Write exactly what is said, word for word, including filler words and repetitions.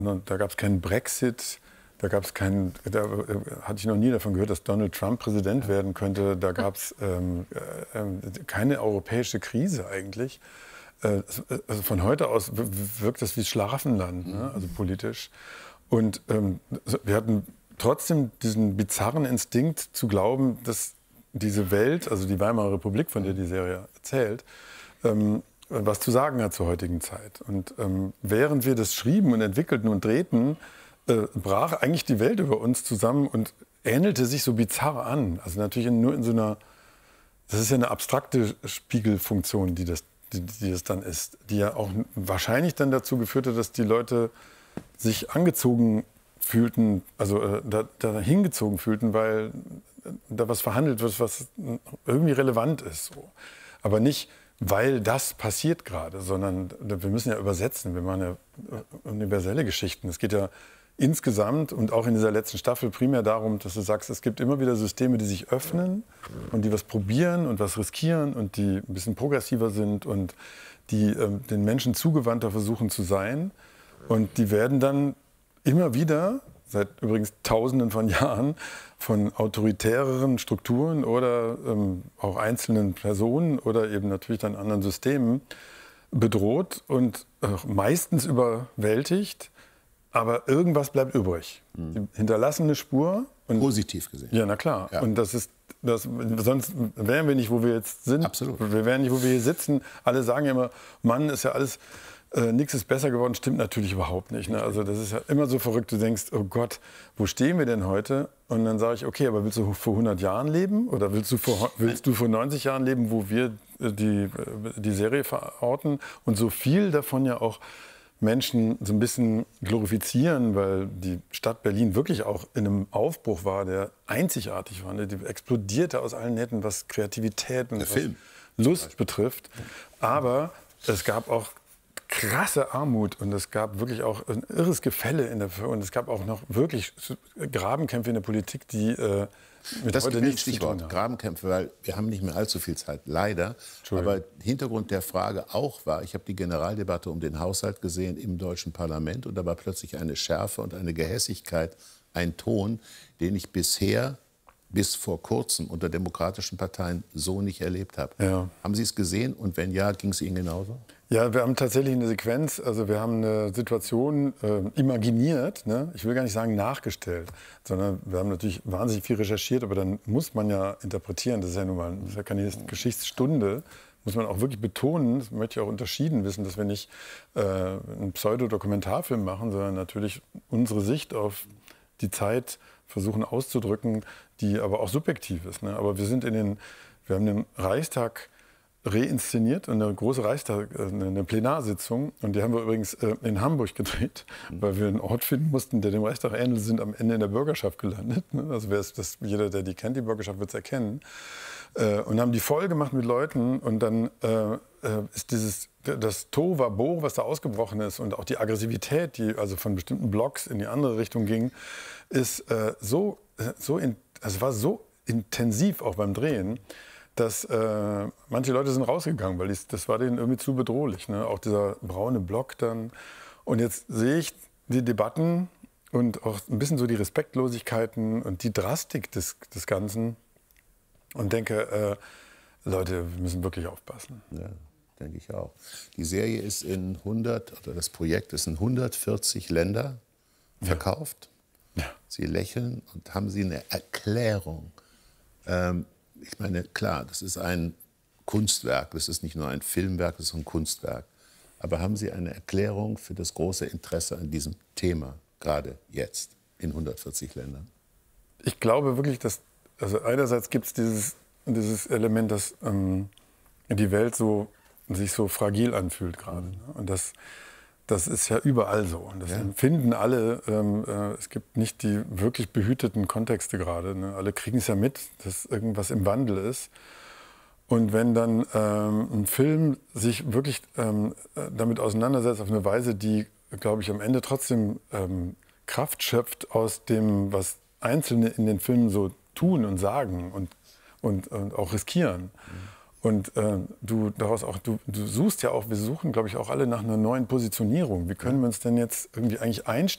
Da gab es keinen Brexit, da gab es keinen, da hatte ich noch nie davon gehört, dass Donald Trump Präsident werden könnte. Da gab es ähm, äh, keine europäische Krise eigentlich. Äh, also von heute aus wirkt das wie Schlaraffenland, ne? Also politisch. Und ähm, wir hatten trotzdem diesen bizarren Instinkt zu glauben, dass diese Welt, also die Weimarer Republik, von der die Serie erzählt, ähm, was zu sagen hat zur heutigen Zeit. Und ähm, während wir das schrieben und entwickelten und drehten, äh, brach eigentlich die Welt über uns zusammen und ähnelte sich so bizarr an. Also natürlich nur in so einer, das ist ja eine abstrakte Spiegelfunktion, die das, die, die das dann ist, die ja auch wahrscheinlich dann dazu geführt hat, dass die Leute sich angezogen fühlten, also äh, da, da hingezogen fühlten, weil da was verhandelt wird, was irgendwie relevant ist. So. Aber nicht, weil das passiert gerade, sondern wir müssen ja übersetzen. Wir machen ja universelle Geschichten. Es geht ja insgesamt und auch in dieser letzten Staffel primär darum, dass du sagst, es gibt immer wieder Systeme, die sich öffnen und die was probieren und was riskieren und die ein bisschen progressiver sind und die ähm, den Menschen zugewandter versuchen zu sein. Und die werden dann immer wieder, seit übrigens Tausenden von Jahren, von autoritäreren Strukturen oder ähm, auch einzelnen Personen oder eben natürlich dann anderen Systemen bedroht und äh, meistens überwältigt. Aber irgendwas bleibt übrig. Mhm. Die hinterlassen eine Spur. Und, positiv gesehen. Ja, na klar. Ja. Und das ist, das, sonst wären wir nicht, wo wir jetzt sind. Absolut. Wir wären nicht, wo wir hier sitzen. Alle sagen ja immer, Mann, ist ja alles... Äh, nichts ist besser geworden, stimmt natürlich überhaupt nicht. Ne? Also das ist ja immer so verrückt, du denkst, oh Gott, wo stehen wir denn heute? Und dann sage ich, okay, aber willst du vor hundert Jahren leben? Oder willst du vor, willst du vor neunzig Jahren leben, wo wir die, die Serie verorten? Und so viel davon ja auch Menschen so ein bisschen glorifizieren, weil die Stadt Berlin wirklich auch in einem Aufbruch war, der einzigartig war. Ne? Die explodierte aus allen Nähten, was Kreativität und was Lust betrifft. Aber es gab auch krasse Armut und es gab wirklich auch ein irres Gefälle in der und es gab auch noch wirklich Grabenkämpfe in der Politik, die äh, mit das heute gibt nichts Stichwort, zu tun haben. Grabenkämpfe, weil wir haben nicht mehr allzu viel Zeit, leider. Aber Hintergrund der Frage auch war, ich habe die Generaldebatte um den Haushalt gesehen im deutschen Parlament und da war plötzlich eine Schärfe und eine Gehässigkeit, ein Ton, den ich bisher bis vor kurzem unter demokratischen Parteien so nicht erlebt habe. Ja. Haben Sie es gesehen und wenn ja, ging es Ihnen genauso? Ja, wir haben tatsächlich eine Sequenz, also wir haben eine Situation äh, imaginiert, ne? Ich will gar nicht sagen nachgestellt, sondern wir haben natürlich wahnsinnig viel recherchiert, aber dann muss man ja interpretieren, das ist ja nun mal das ist ja keine Geschichtsstunde, muss man auch wirklich betonen, das möchte ich auch unterschieden wissen, dass wir nicht äh, einen Pseudodokumentarfilm machen, sondern natürlich unsere Sicht auf die Zeit versuchen auszudrücken, die aber auch subjektiv ist. Ne? Aber wir sind in den, wir haben den Reichstag reinszeniert und eine große Reichstag, eine Plenarsitzung. Und die haben wir übrigens in Hamburg gedreht, weil wir einen Ort finden mussten, der dem Reichstag ähnelt, sind am Ende in der Bürgerschaft gelandet. Also wer ist das, jeder, der die kennt, die Bürgerschaft, wird es erkennen. Und haben die voll gemacht mit Leuten. Und dann äh, ist dieses, das Tohuwabohu, was da ausgebrochen ist und auch die Aggressivität, die also von bestimmten Blocks in die andere Richtung ging, ist äh, so, so in, also war so intensiv auch beim Drehen, dass äh, manche Leute sind rausgegangen, weil dies, das war denen irgendwie zu bedrohlich. Ne? Auch dieser braune Block dann. Und jetzt sehe ich die Debatten und auch ein bisschen so die Respektlosigkeiten und die Drastik des, des Ganzen und denke, äh, Leute, wir müssen wirklich aufpassen. Ja, denke ich auch. Die Serie ist in hundert, oder das Projekt ist in hundertvierzig Länder verkauft. Ja. Ja. Sie lächeln und haben Sie eine Erklärung? Ähm, Ich meine, klar, das ist ein Kunstwerk, das ist nicht nur ein Filmwerk, das ist ein Kunstwerk. Aber haben Sie eine Erklärung für das große Interesse an diesem Thema, gerade jetzt, in hundertvierzig Ländern? Ich glaube wirklich, dass, also einerseits gibt es dieses, dieses Element, dass ähm, die Welt so, sich so fragil anfühlt gerade. Ne? Und das, das ist ja überall so. Und das ja. empfinden alle. Ähm, äh, es gibt nicht die wirklich behüteten Kontexte gerade. Ne? Alle kriegen es ja mit, dass irgendwas im Wandel ist. Und wenn dann ähm, ein Film sich wirklich ähm, damit auseinandersetzt auf eine Weise, die, glaube ich, am Ende trotzdem ähm, Kraft schöpft aus dem, was Einzelne in den Filmen so tun und sagen und, und, und auch riskieren. Mhm. Und äh, du daraus auch, du, du suchst ja auch, wir suchen, glaube ich, auch alle nach einer neuen Positionierung. Wie können wir uns denn jetzt irgendwie eigentlich einstellen?